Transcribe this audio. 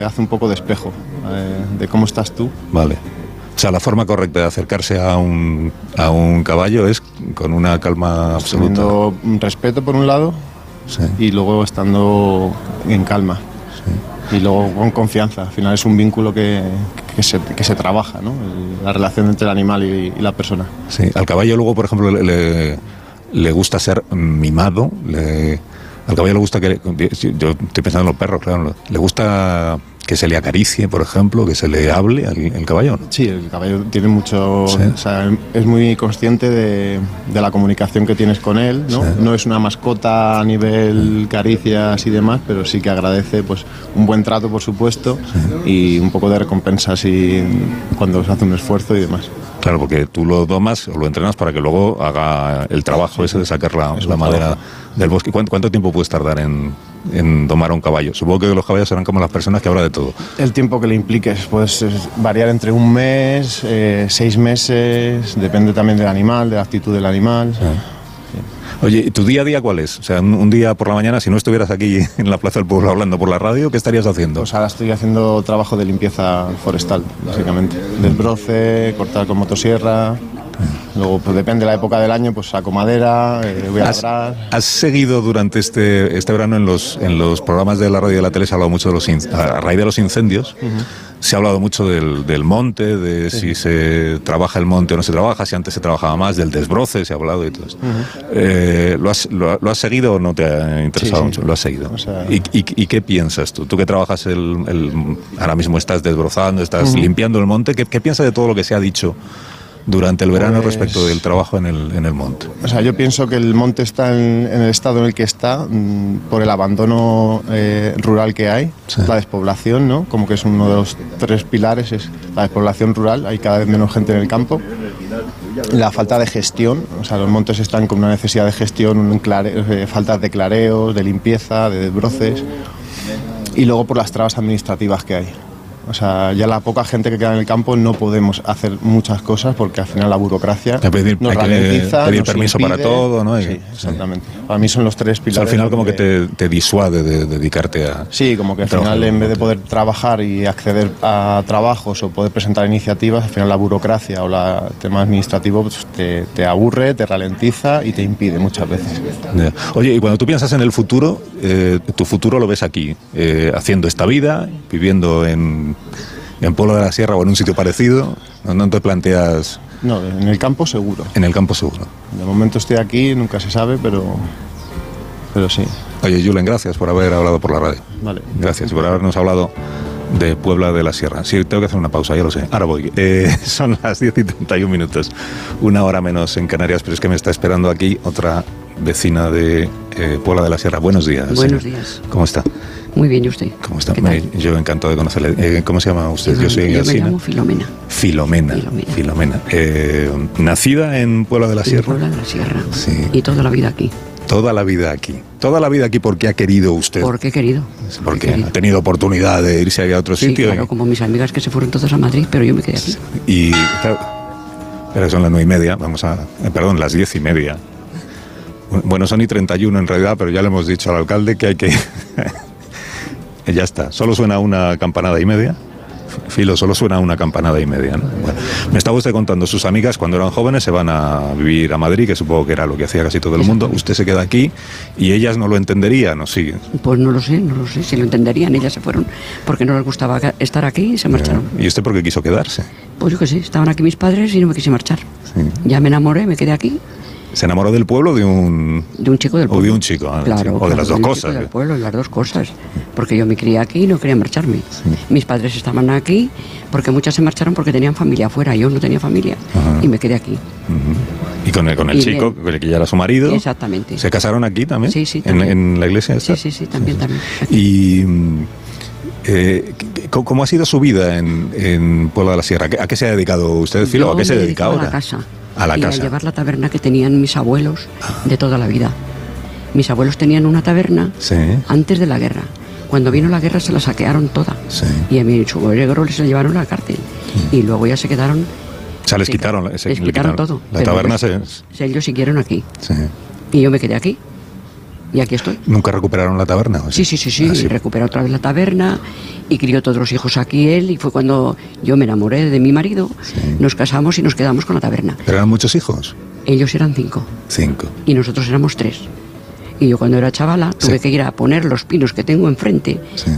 hace un poco de espejo de cómo estás tú. Vale. O sea, la forma correcta de acercarse a un caballo es con una calma absoluta. Teniendo un respeto por un lado, sí, y luego estando en calma. Sí. Y luego con confianza. Al final es un vínculo que se trabaja, ¿no? La relación entre el animal y la persona. Sí. Al caballo luego, por ejemplo, le gusta ser mimado. Al caballo le gusta que... Yo estoy pensando en los perros, claro. Le gusta que se le acaricie, por ejemplo, que se le hable al caballo, ¿no? Sí, el caballo tiene mucho... Sí. O sea, es muy consciente de la comunicación que tienes con él, ¿no? Sí. No es una mascota a nivel caricias y demás, pero sí que agradece pues un buen trato, por supuesto, sí, y un poco de recompensa cuando se hace un esfuerzo y demás. Claro, porque tú lo domas o lo entrenas para que luego haga el trabajo ese de sacar la madera del bosque. ¿Cuánto tiempo puedes tardar en domar a un caballo? Supongo que los caballos serán como las personas que habrá de todo. El tiempo que le impliques puedes variar entre un mes, 6 meses, depende también del animal, de la actitud del animal. Sí. Oye, ¿y tu día a día cuál es? O sea, un día por la mañana, si no estuvieras aquí en la Plaza del Pueblo hablando por la radio, ¿qué estarías haciendo? Pues ahora estoy haciendo trabajo de limpieza forestal, básicamente. Desbroce, cortar con motosierra. Luego, pues depende de la época del año, pues saco madera, voy a labrar. ¿Has seguido durante este verano en los programas de la radio y de la tele? Se ha hablado mucho a raíz de los incendios. Se ha hablado mucho del monte, de si se trabaja el monte o no se trabaja, si antes se trabajaba más, del desbroce, se ha hablado y todo esto. ¿Lo has seguido o no te ha interesado mucho? Lo has seguido. O sea... ¿Y qué piensas tú? Tú que trabajas ahora mismo estás desbrozando, estás limpiando el monte, ¿qué piensas de todo lo que se ha dicho durante el verano respecto del trabajo en el monte? O sea, yo pienso que el monte está en el estado en el que está por el abandono rural que hay, sí, la despoblación, ¿no? Como que es uno de los 3 pilares, es la despoblación rural, hay cada vez menos gente en el campo. La falta de gestión, o sea, los montes están con una necesidad de gestión, falta de clareos, de limpieza, de desbroces, y luego por las trabas administrativas que hay. O sea, ya la poca gente que queda en el campo no podemos hacer muchas cosas porque al final la burocracia nos ralentiza, pedir nos permiso impide, para todo, ¿no? Sí, exactamente. Para mí son los 3 pilares. O sea, al final como que te disuade de dedicarte a... Sí, como que al final en vez de poder trabajar y acceder a trabajos o poder presentar iniciativas, al final la burocracia o el tema administrativo pues, te aburre, te ralentiza y te impide muchas veces. Yeah. Oye, y cuando tú piensas en el futuro, tu futuro lo ves aquí, haciendo esta vida, viviendo en Puebla de la Sierra o en un sitio parecido, ¿no te planteas...? No, en el campo seguro. En el campo seguro. De momento estoy aquí, nunca se sabe, pero sí. Oye, Julen, gracias por haber hablado por la radio. Vale. Gracias por habernos hablado de Puebla de la Sierra. Sí, tengo que hacer una pausa, ya lo sé. Ahora voy. Son las 10:31, 1 hora menos en Canarias, pero es que me está esperando aquí otra vecina de Puebla de la Sierra. Buenos días. Buenos días. ¿Cómo está? Muy bien, ¿y usted? ¿Cómo está? Yo encantado de conocerle. ¿Cómo se llama usted? Yo me llamo Filomena. Filomena. ¿Nacida en Puebla de la Sierra? En Puebla de la Sierra. Sí. Y toda la vida aquí. Toda la vida aquí. Toda la vida aquí, ¿por qué ha querido usted? Porque he querido. Porque ha tenido oportunidad de irse a otro sitio. Claro, como mis amigas que se fueron todas a Madrid, pero yo me quedé aquí. Y claro, pero son las 9:30, las 10:30. Bueno, son y 31 en realidad, pero ya le hemos dicho al alcalde que hay que... Ya está, solo suena una campanada y media. Filo, solo suena una campanada y media, ¿no? Bueno, me estaba usted contando, sus amigas cuando eran jóvenes se van a vivir a Madrid, que supongo que era lo que hacía casi todo el mundo. Usted se queda aquí y ellas no lo entenderían, ¿o sí? Pues no lo sé, si lo entenderían. Ellas se fueron porque no les gustaba estar aquí y se marcharon. ¿Y usted por qué quiso quedarse? Pues yo que sé, estaban aquí mis padres y no me quise marchar. Sí. Ya me enamoré, me quedé aquí. ¿Se enamoró del pueblo o de un chico del pueblo? O de un chico, claro. O de las dos cosas. Del pueblo, las dos cosas. Porque yo me crié aquí y no quería marcharme. Sí. Mis padres estaban aquí porque muchas se marcharon porque tenían familia afuera. Yo no tenía familia. Ajá. Y me quedé aquí. ¿Y con el chico, que ya era su marido? Exactamente. ¿Se casaron aquí también? Sí, también. ¿En la iglesia esta? Sí, también. Y... ¿cómo ha sido su vida en Puebla de la Sierra? ¿A qué se ha dedicado usted, Filo? ¿A qué se dedica ahora? A la casa. A la casa. A llevar la taberna que tenían mis abuelos de toda la vida. Mis abuelos tenían una taberna antes de la guerra. Cuando vino la guerra se la saquearon toda. Sí. Y a mi suegro les llevaron a la cárcel. Y luego ya se quedaron... O sea, les quitaron todo. La taberna ellos siguieron aquí. Sí. Y yo me quedé aquí. Y aquí estoy. ¿Nunca recuperaron la taberna? Sí, recuperó otra vez la taberna y crió todos los hijos aquí él, y fue cuando yo me enamoré de mi marido, nos casamos y nos quedamos con la taberna. ¿Pero eran muchos hijos? Ellos eran 5. 5. Y nosotros éramos 3. Y yo cuando era chavala tuve que ir a poner los pinos que tengo enfrente